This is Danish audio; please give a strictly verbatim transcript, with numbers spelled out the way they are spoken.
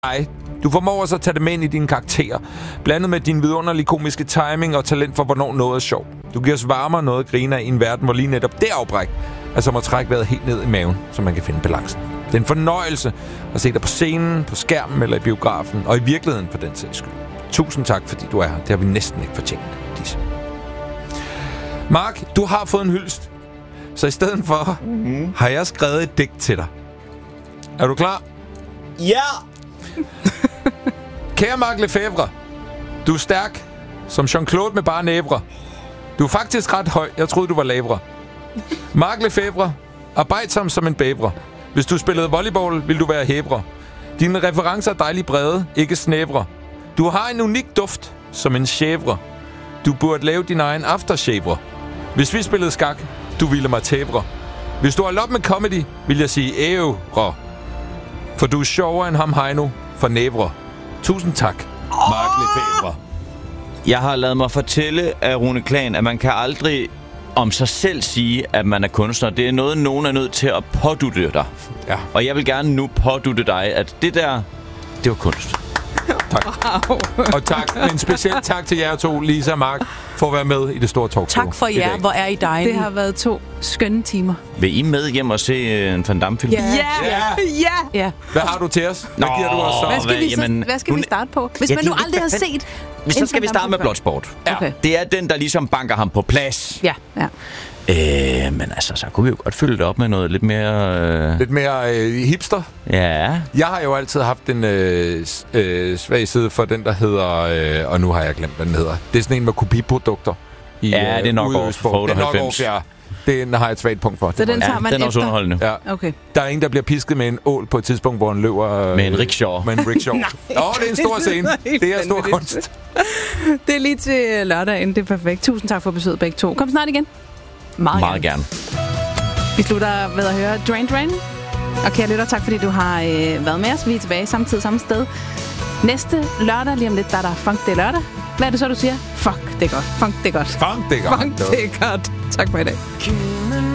dig. Du formår også at tage det med ind i dine karakterer, blandet med din vidunderlige komiske timing og talent for, hvornår noget er sjovt. Du giver os varmere noget at grine af i en verden, hvor lige netop det afbræk er som at trække vejret helt ned i maven, så man kan finde balancen. Det er en fornøjelse at se dig på scenen, på skærmen eller i biografen, og i virkeligheden for den sags skyld. Tusind tak, fordi du er her. Det har vi næsten ikke fortjent, Disse. Mark, du har fået en hyldest. Så i stedet for, mm-hmm. har jeg skrevet et digt til dig. Er du klar? Ja! Kære Mark Lefebvre, du er stærk, som Jean-Claude med bare nævre. Du er faktisk ret høj. Jeg troede, du var lavere. Mark Lefebvre, arbejdsom som en bævre. Hvis du spillede volleyball, vil du være hævre. Dine referencer er dejligt brede, ikke snævre. Du har en unik duft, som en chèvre. Du burde lave din egen aftershave. Hvis vi spillede skak, du ville mig tævre. Hvis du holdt op med comedy, vil jeg sige ævre. For du er sjovere end ham Heino for nævre. Tusind tak, Mark Lefebvre. Jeg har ladet mig fortælle af Rune Klan, at man kan aldrig om sig selv sige, at man er kunstner. Det er noget, nogen er nødt til at pådutte dig. Ja. Og jeg vil gerne nu pådutte dig, at det der, det var kunst. Tak. Wow. Og tak, en speciel tak til jer to, Lisa og Mark, for at være med i det store talkshow. Tak for jer, hvor er I dejlige. Det har været to skønne timer. Vil I med hjem og se en Van Damme-film? Ja, ja, ja. ja. Hvad har du til os? Hvad Nå, giver du os så? Hvad skal, vi, så, jamen, hvad skal hun, vi starte på? Hvis ja, man nu de, aldrig har set... Så skal vi starte med Bloodsport. Ja. Okay. Det er den, der ligesom banker ham på plads. Ja, ja. Øh, men altså, så kunne vi jo godt fylde det op med noget lidt mere... Øh... Lidt mere øh, hipster? Ja. Jeg har jo altid haft en øh, øh, svag side for den, der hedder... Øh, og nu har jeg glemt, hvad den hedder. Det er sådan en med kopiprodukter. I, ja, det er nok over for otteoghalvfems. Det er nok over, ja. Den har jeg et svagt punkt for. Så den tager man ja, den er også efter? underholdende. Ja. Okay. Der er en, der bliver pisket med en ål på et tidspunkt, hvor han løber... Øh, med en rickshaw. Med en rickshaw. Åh, oh, det er en stor scene. Det er stor kunst. Det er lige til lørdagen. Det er perfekt. Tusind tak for besøget begge to. Kom snart igen. Meget, Meget gerne. gerne. Vi slutter ved at høre Drain Drain. Og kære lytter, tak fordi du har øh, været med os. Vi er tilbage samtidig samme sted. Næste lørdag, lige om lidt, der er der Funk det lørdag. Hvad er det så, du siger? Fuck, det er godt. Funk, det er godt. Funk, det er godt. Funk, det er godt. Tak for i dag.